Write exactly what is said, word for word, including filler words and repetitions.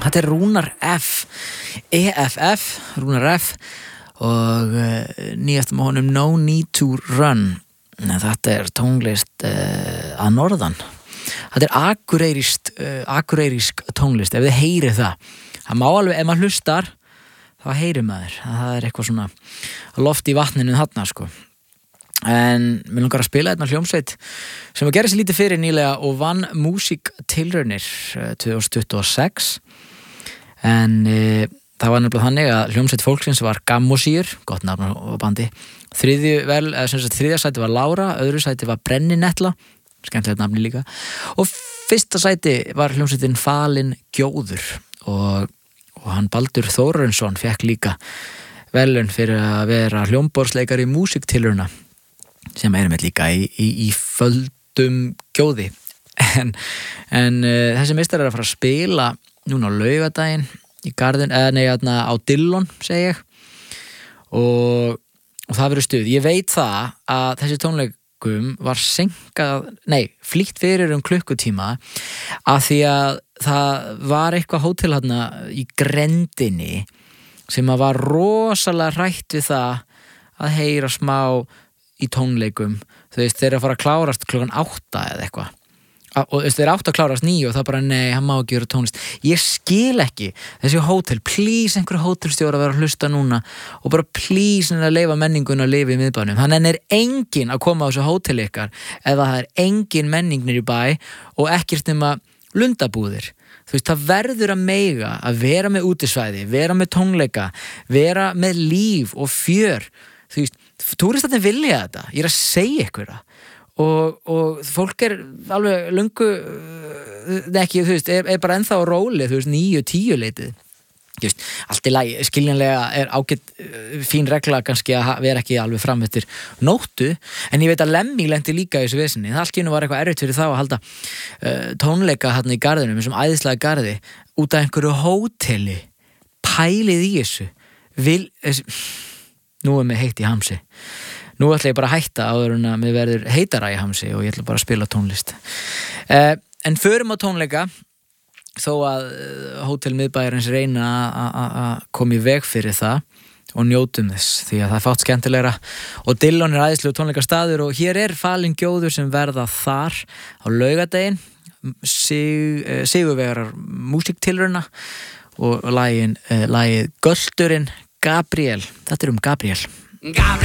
Þetta er Rúnar F E F F, Rúnar F og uh, nýjast með honum No Need to Run. Þetta er tónlist uh, að norðan. Þetta er akureyrískt uh, akureyrísk tónlist, ef þið heyrið það. Það má alveg, ef maður hlustar þá heyrir maður að það er eitthvað svona loft í vatninu þarna sko. En mér langar að spila hérna hljómsveit sem að gera sér lítið fyrir nýlega og vann músíktilraunir tvö þúsund tuttugu og sex. En e, það var nefnilega þannig að hljómsveit fólksins var Gammosíur, gott nafn á bandi. Þriðju vel, eða sem sagt þriðja sæti var Lára, öðru sæti var Brenninetla, skemmtilegt nafni líka. Og fyrsta sæti var hljómsveitin Falin Gjóður og, og hann Baldur Þórarinsson fekk líka velun fyrir að vera hljómborðsleikari í músíktilrauna sem er með líka í, í, í földum gjóði. En, en uh, þessi meistar er að fara að spila núna á laugardaginn í garðin, eða nei, á Dillon, segi ég. Og, og það verður stuð. Ég veit það að þessi tónleikum var senkað, nei, flýtt fyrir um klukkutíma af því að það var eitthvað hótel þarna í grendinni sem að var rosalega hrætt við það að heyra smá í tónleikum, þú veist, þeir eru að fara að klárast klukkan átta eða eitthvað og þú veist, þeir eru átta að klárast níu og það bara, nei, hann má ekki vera tónlist. Ég skil ekki þessi hótel, please einhverju hótelstjóra að vera að hlusta núna og bara please að leyfa menningun að lifa í miðbænum. Þannig er engin að koma á þessu hótel ykkar ef það er engin menningnir í bæ og ekkert nema lundabúðir. Þú veist, það verður að mega að vera með útisvæði, vera með tónleika, vera með líf og fjör. Þú veist, túristarnir vilja þetta, ég er að segja ykkur það og, og fólk er alveg löngu ekki, þú veist, er, er bara ennþá á róli, þú veist, níu, tíu leitið. Þú veist, allt í lagi, skiljanlega er ágætt fín regla kannski að vera ekki alveg fram eftir nóttu, en ég veit að Lemmy lenti líka í þessu vesinni. Það allt í einu var eitthvað erfitt fyrir þá að halda uh, tónleika hérna í garðinum, þessum æðislega garði, út af einhverju hóteli. Pælið í þessu. Vil, þessu nú er mér heitt í hamsi. Nú ætla ég bara að hætta áður en að mér verður heitara í hamsi og ég ætla bara að spila tónlist. Uh, en förum á tónleika, þó að Hótel Miðbæjarins reyna að koma í veg fyrir það og njótum þess, því að það er fátt skemmtilegra. Og Dillon er æðislegu tónleikastaður og hér er Falin Gjóður sem verða þar á laugardaginn, sig, sigurvegarar músíktilrauna og lagin, lagið Göldurinn Gabriel. Þetta er um Gabriel. Gabriel.